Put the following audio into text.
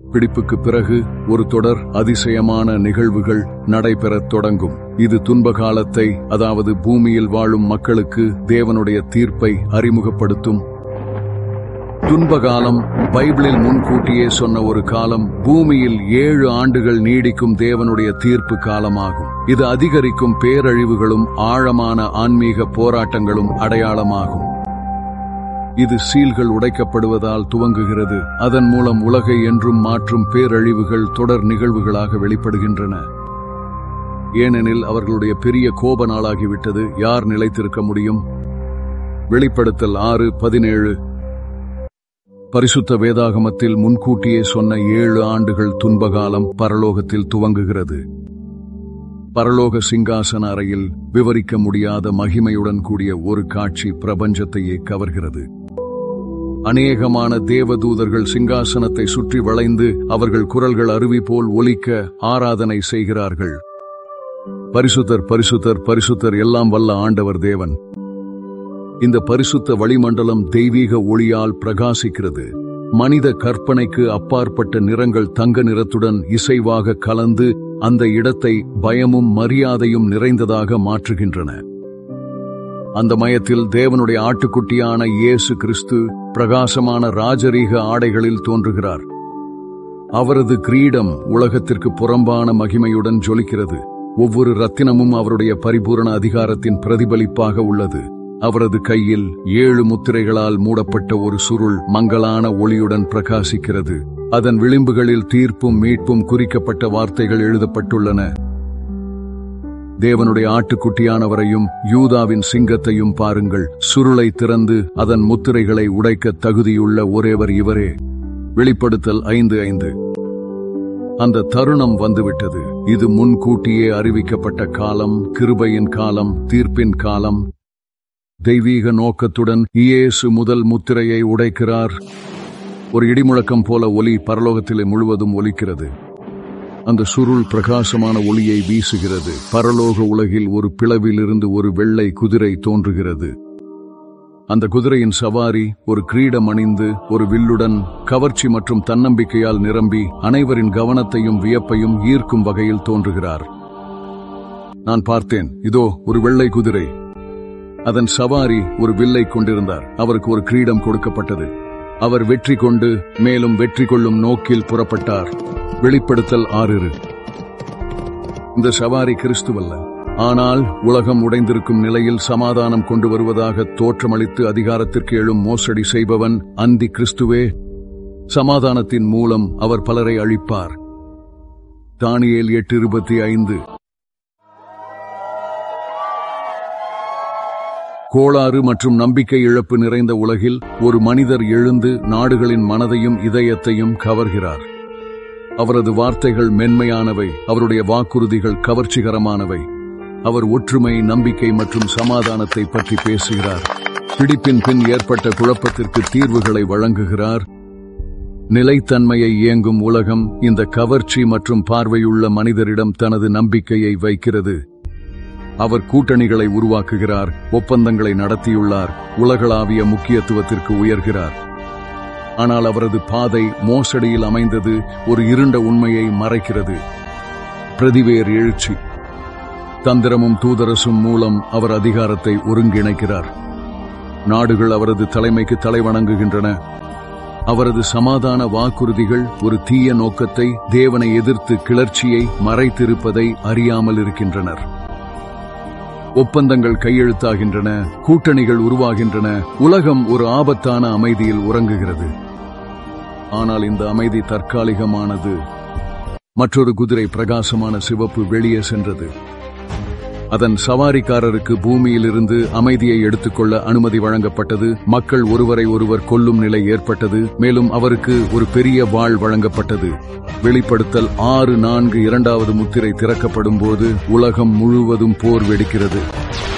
பிடிப்புக்கு பிறகு ஒரு தொடர் அதிசயமான நிகழ்வுகள் நடைபெறத் தொடங்கும். இது துன்ப காலத்தை, அதாவது பூமியில் வாழும் மக்களுக்கு தேவனுடைய தீர்ப்பை அறிமுகப்படுத்தும். துன்பகாலம் பைபிளில் முன்கூட்டியே சொன்ன ஒரு காலம். பூமியில் 7 ஆண்டுகள் நீடிக்கும் தேவனுடைய தீர்ப்பு காலமாகும். இது அதிகரிக்கும் பேரழிவுகளும் ஆழமான ஆன்மீக போராட்டங்களும் அடையாளமாகும். இது சீல்கள் உடைக்கப்படுவதால் துவங்குகிறது. அதன் மூலம் உலகை என்றும் மாற்றும் பேரழிவுகள் தொடர் நிகழ்வுகளாக வெளிப்படுகின்றன. ஏனெனில் அவர்களுடைய பெரிய கோப நாளாகிவிட்டது. யார் நிலைத்திருக்க முடியும்? வெளிப்படுத்தல் 6:17. பரிசுத்த வேதாகமத்தில் முன்கூட்டியே சொன்ன 7 ஆண்டுகள் துன்பகாலம் பரலோகத்தில் துவங்குகிறது. பரலோக சிங்காசன அறையில் விவரிக்க முடியாத மகிமையுடன் கூடிய ஒரு காட்சி பிரபஞ்சத்தையே கவர்கிறது. அநேகமான தேவதூதர்கள் சிங்காசனத்தை சுற்றி வளைந்து அவர்கள் குரல்கள் அருவி போல் ஒலிக்க ஆராதனை செய்கிறார்கள். பரிசுத்தர், பரிசுத்தர், பரிசுத்தர், எல்லாம் வல்ல ஆண்டவர் தேவன். இந்த பரிசுத்த வளிமண்டலம் தெய்வீக ஒளியால் பிரகாசிக்கிறது. மனித கற்பனைக்கு அப்பாற்பட்ட நிறங்கள் தங்க நிறத்துடன் இசைவாக கலந்து அந்த இடத்தை பயமும் மரியாதையும் நிறைந்ததாக மாற்றுகின்றன. அந்த மயத்தில் தேவனுடைய ஆட்டுக்குட்டியான இயேசு கிறிஸ்து பிரகாசமான ராஜரீக ஆடைகளில் தோன்றுகிறார். அவரது கிரீடம் உலகத்திற்கு புறம்பான மகிமையுடன் ஜொலிக்கிறது. ஒவ்வொரு ரத்தினமும் அவருடைய பரிபூரண அதிகாரத்தின் பிரதிபலிப்பாக உள்ளது. அவரது கையில் 7 முத்திரைகளால் மூடப்பட்ட ஒரு சுருள் மங்கலான ஒளியுடன் பிரகாசிக்கிறது. அதன் விளிம்புகளில் தீர்ப்பும் மீட்பும் குறிக்கப்பட்ட வார்த்தைகள் எழுதப்பட்டுள்ளன. தேவனுடைய ஆட்டுக்குட்டியானவரையும் யூதாவின் சிங்கத்தையும் பாருங்கள். சுருளை திறந்து அதன் முத்திரைகளை உடைக்க தகுதியுள்ள ஒரேவர் இவரே. வெளிப்படுத்தல் 5:5. அந்த தருணம் வந்துவிட்டது. இது முன்கூட்டியே அறிவிக்கப்பட்ட காலம், கிருபையின் காலம், தீர்ப்பின் காலம். தெய்வீக நோக்கத்துடன் இயேசு முதல் முத்திரையை உடைக்கிறார். ஒரு இடிமுழக்கம் போல ஒலி பரலோகத்திலே முழுவதும் ஒலிக்கிறது. அந்த சுருள் பிரகாசமான ஒளியை வீசுகிறது. பரலோக உலகில் ஒரு பிளவிலிருந்து ஒரு வெள்ளை குதிரை தோன்றுகிறது. அந்த குதிரையின் சவாரி ஒரு கிரீடம் அணிந்து, ஒரு வில்லுடன், கவர்ச்சி மற்றும் தன்னம்பிக்கையால் நிரம்பி அனைவரின் கவனத்தையும் வியப்பையும் ஈர்க்கும் வகையில் தோன்றுகிறார். நான் பார்த்தேன், இதோ ஒரு வெள்ளை குதிரை. அதன் சவாரி ஒரு வில்லை கொண்டிருந்தார். அவருக்கு ஒரு கிரீடம் கொடுக்கப்பட்டது. அவர் வெற்றி கொண்டு மேலும் வெற்றி கொள்ளும் நோக்கில் புறப்பட்டார். வெளிப்படுத்தல் 6. இந்த சவாரி கிறிஸ்துவல்ல, ஆனால் உலகம் உடைந்திருக்கும் நிலையில் சமாதானம் கொண்டு வருவதாக தோற்றமளித்து அதிகாரத்திற்கு எழும் மோசடி செய்பவன் அந்தி கிறிஸ்துவே. சமாதானத்தின் மூலம் அவர் பலரை அழிப்பார். தானியேல் 8:25. கோளாறு மற்றும் நம்பிக்கை இழப்பு நிறைந்த உலகில் ஒரு மனிதர் எழுந்து நாடுகளின் மனதையும் இதயத்தையும் கவர்கிறார். அவரது வார்த்தைகள் மென்மையானவை, அவருடைய வாக்குறுதிகள் கவர்ச்சிகரமானவை. அவர் ஒற்றுமை, நம்பிக்கை மற்றும் சமாதானத்தை பற்றி பேசுகிறார். பிடிப்பின் பின் ஏற்பட்ட குழப்பத்திற்கு தீர்வுகளை வழங்குகிறார். நிலைத்தன்மையை இயங்கும் உலகம் இந்த கவர்ச்சி மற்றும் பார்வையுள்ள மனிதரிடம் தனது நம்பிக்கையை வைக்கிறது. அவர் கூட்டணிகளை உருவாக்குகிறார், ஒப்பந்தங்களை நடத்தியுள்ளார், உலகளாவிய முக்கியத்துவத்திற்கு உயர்கிறார். ஆனால் அவரது பாதை மோசடியில் அமைந்தது. ஒரு இருண்ட உண்மையை மறைக்கிறது. பிரதிவேர் எழுச்சி. தந்திரமும் தூதரசும் மூலம் அவர் அதிகாரத்தை ஒருங்கிணைக்கிறார். நாடுகள் அவரது தலைமைக்கு தலைவணங்குகின்றன. அவரது சமாதான வாக்குறுதிகள் ஒரு தீய நோக்கத்தை, தேவனை எதிர்த்து கிளர்ச்சியை மறைத்திருப்பதை அறியாமல் இருக்கின்றனர். ஒப்பந்தங்கள் கையெழுத்தாகின்றன, கூட்டணிகள் உருவாகின்றன. உலகம் ஒரு ஆபத்தான அமைதியில் உறங்குகிறது. ஆனால் இந்த அமைதி தற்காலிகமானது. மற்றொரு குதிரை பிரகாசமான சிவப்பு வெளியே சென்றது. அதன் சவாரிக்காரருக்கு பூமியிலிருந்து அமைதியை எடுத்துக்கொள்ள அனுமதி வழங்கப்பட்டது. மக்கள் ஒருவரை ஒருவர் கொல்லும் நிலை ஏற்பட்டது. மேலும் அவருக்கு ஒரு பெரிய வாள் வழங்கப்பட்டது. வெளிப்படுத்தல் 6:4. 2வது முத்திரை திறக்கப்படும் போது உலகம் முழுவதும் போர் வெடிக்கிறது.